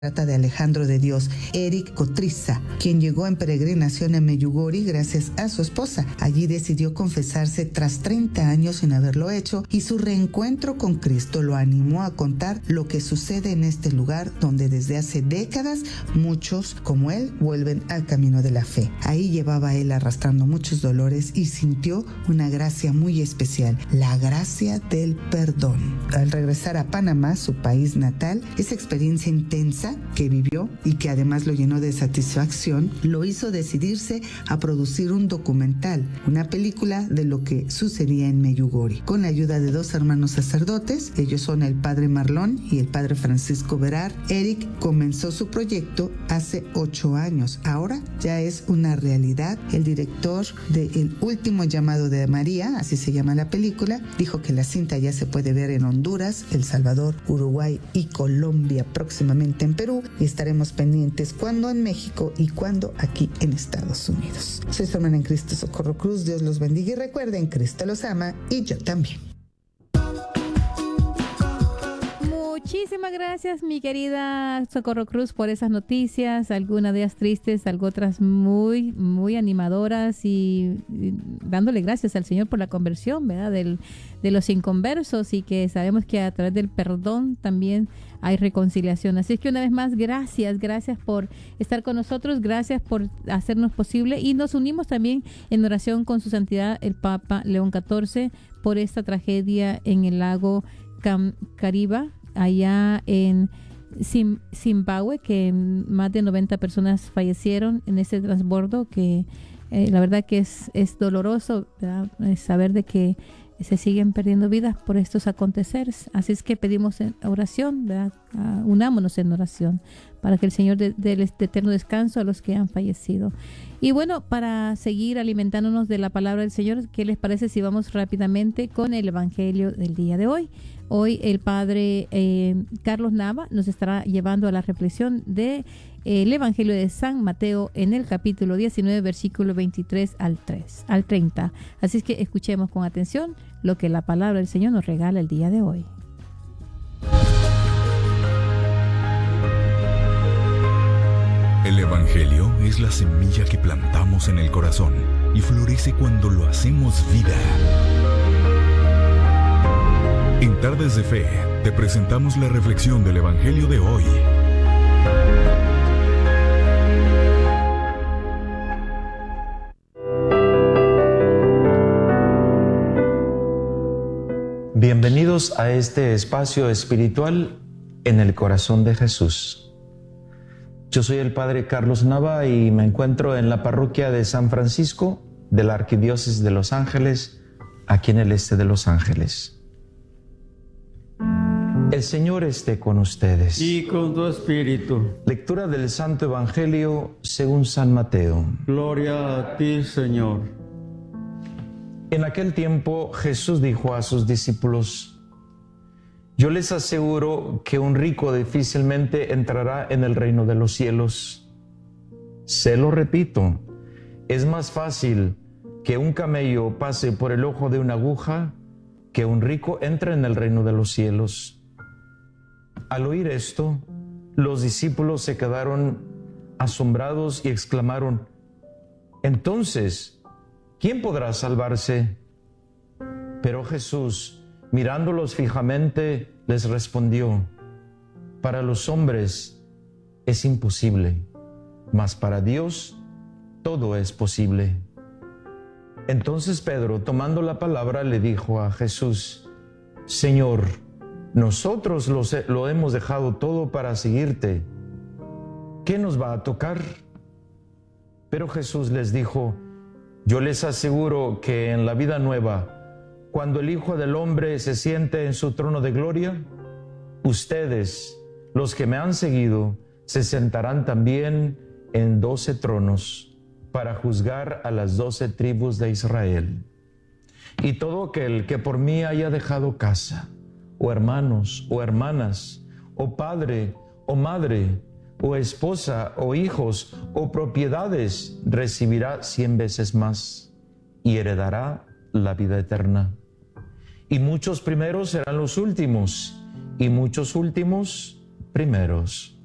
Trata de Alejandro de Dios, Eric Cotriza, quien llegó en peregrinación a Medjugorje gracias a su esposa. Allí decidió confesarse tras 30 años sin haberlo hecho y su reencuentro con Cristo lo animó a contar lo que sucede en este lugar donde desde hace décadas muchos como él vuelven al camino de la fe. Ahí llevaba él arrastrando muchos dolores y sintió una gracia muy especial, la gracia del perdón. Al regresar a Panamá, su país natal, esa experiencia intensa que vivió y que además lo llenó de satisfacción, lo hizo decidirse a producir un documental, una película de lo que sucedía en Medjugorje. Con la ayuda de dos hermanos sacerdotes, ellos son el padre Marlon y el padre Francisco Verar, Eric comenzó su proyecto hace 8 años. Ahora ya es una realidad. El director de El último llamado de María, así se llama la película, dijo que la cinta ya se puede ver en Honduras, El Salvador, Uruguay y Colombia próximamente en Perú, y estaremos pendientes cuando en México y cuando aquí en Estados Unidos. Soy su hermana en Cristo, Socorro Cruz. Dios los bendiga y recuerden, Cristo los ama y yo también. Muchísimas gracias, mi querida Socorro Cruz, por esas noticias, algunas de ellas tristes, otras muy, muy animadoras y dándole gracias al Señor por la conversión, ¿verdad? De los inconversos, y que sabemos que a través del perdón también hay reconciliación. Así es que una vez más, gracias por estar con nosotros, gracias por hacernos posible, y nos unimos también en oración con su santidad el Papa León XIV por esta tragedia en el lago Kariba, allá en Zimbabue, que más de 90 personas fallecieron en ese transbordo, que la verdad que es doloroso, ¿verdad? Saber de que se siguen perdiendo vidas por estos aconteceres. Así es que pedimos en oración, ¿verdad? Unámonos en oración para que el Señor dé eterno descanso a los que han fallecido. Y bueno, para seguir alimentándonos de la palabra del Señor, ¿qué les parece si vamos rápidamente con el Evangelio del día de hoy? Hoy el Padre Carlos Nava nos estará llevando a la reflexión de el Evangelio de San Mateo en el capítulo 19, versículo 23 al 30. Así es que escuchemos con atención lo que la palabra del Señor nos regala el día de hoy. El Evangelio es la semilla que plantamos en el corazón y florece cuando lo hacemos vida. En Tardes de Fe, te presentamos la reflexión del Evangelio de hoy. Bienvenidos a este espacio espiritual en el corazón de Jesús. Yo soy el Padre Carlos Nava y me encuentro en la parroquia de San Francisco de la Arquidiócesis de Los Ángeles, aquí en el este de Los Ángeles. El Señor esté con ustedes. Y con tu espíritu. Lectura del Santo Evangelio según San Mateo. Gloria a ti, Señor. En aquel tiempo Jesús dijo a sus discípulos: yo les aseguro que un rico difícilmente entrará en el reino de los cielos. Se lo repito, es más fácil que un camello pase por el ojo de una aguja que un rico entre en el reino de los cielos. Al oír esto, los discípulos se quedaron asombrados y exclamaron: entonces, ¿quién podrá salvarse? Pero Jesús, mirándolos fijamente, les respondió: para los hombres es imposible, mas para Dios todo es posible. Entonces Pedro, tomando la palabra, le dijo a Jesús: Señor, nosotros lo hemos dejado todo para seguirte. ¿Qué nos va a tocar? Pero Jesús les dijo: yo les aseguro que en la vida nueva, cuando el Hijo del Hombre se siente en su trono de gloria, ustedes, los que me han seguido, se sentarán también en 12 tronos para juzgar a las 12 tribus de Israel. Y todo aquel que por mí haya dejado casa, o hermanos, o hermanas, o padre, o madre, o esposa, o hijos, o propiedades, recibirá 100 veces más y heredará la vida eterna. Y muchos primeros serán los últimos, y muchos últimos primeros.